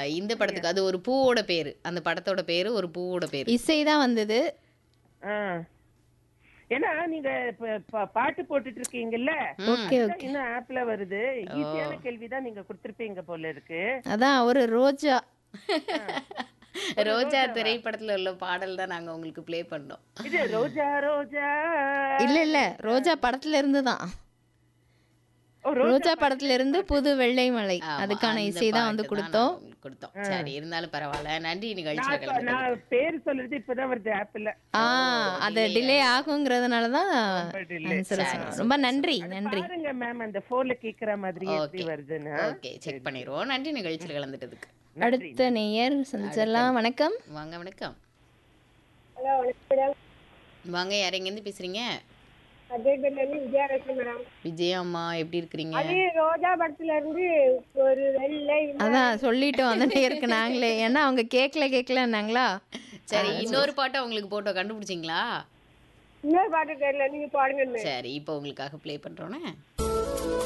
இந்த படத்துக்கு அது ஒரு பூவோட பேரு. அந்த படத்தோட பேரு ஒரு பூவோட பேரு. இசை தான் வந்தது. ஆ. ஏன்னா நீங்க பாட்டு போட்டுட்டு இருக்கீங்கல்ல, ஓகே அதுதான் ஓகே. இன்னும் ஆப்ல வருது. ஈஸியான கேள்விதான் நீங்க கொடுத்திருப்பீங்க போல இருக்கு. அதான் ஒரு ரோஜா. ரோஜா திரைப்படத்துல உள்ள பாடல் தான் நாங்க உங்களுக்கு ப்ளே பண்ணோம். இது ரோஜா ரோஜா. இல்ல இல்ல, ரோஜா படத்துல இருந்து தான். ரோஜா படத்துல இருந்து புது வெள்ளை மலை, ஆமா, அதுக்கான அந்த இசை தான் வந்து பாட்டு தான் கொடுத்தோம். நாங்க உங்களுக்கு கொடுத்தோம். சரி, இருந்தாலும் பரவாயில்ல. நன்றி நிகழ்ச்சியில நான் கலந்துக்கிட்டதுக்கு. பேரு சொல்றது இப்பதான் வருது ஆப்ல. அது டிலே ஆகுங்கிறதுனால தான் delay. answer சொன்னோம். ரொம்ப நன்றி நன்றி. பாருங்க மேம், அந்த போன்ல கேக்குற மாதிரி எப்படி ஓகே வருதுன்னு. ஓகே, செக் பண்ணிடுவோம். நன்றி நிகழ்ச்சியில கலந்துட்டதுக்கு. அடுத்த நேயர் சந்திச்சிடலாம். வணக்கம். வாங்க, வணக்கம். ஹலோ வணக்கம். வாங்க, யார் எங்கேருந்து பேசுறீங்க? அஜய்பேட்லேருந்து விஜயலட்சுமி மேடம். விஜயா அம்மா, எப்படி இருக்கிறீங்க? அது ரோஜா படத்துல இருந்து ஒரு வெள்ளை அதான் சொல்லிட்டோம் அந்த நேயருக்கு நாங்களே, ஏன்னா அவங்க கேட்கலன்னாங்களா. சரி, இன்னொரு பாட்டை உங்களுக்கு போட்டோ கண்டுபிடிச்சிங்களா? இன்னொரு பாட்டு தெரியல, நீங்க பாடுங்க. சரி, இப்போ உங்களுக்காக ப்ளே பண்றோன்னே.